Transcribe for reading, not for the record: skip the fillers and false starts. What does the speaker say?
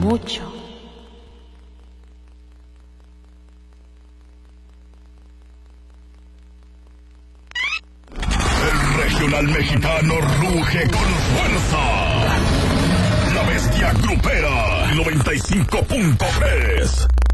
mucho. El regional mexicano ruge con fuerza. La bestia grupera 95.3.